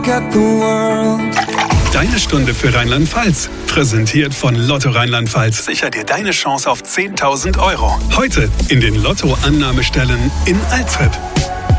at the world. Deine Stunde für Rheinland-Pfalz. Präsentiert von Lotto Rheinland-Pfalz. Sicher dir deine Chance auf 10.000 Euro. Heute in den Lotto-Annahmestellen in Alzhep.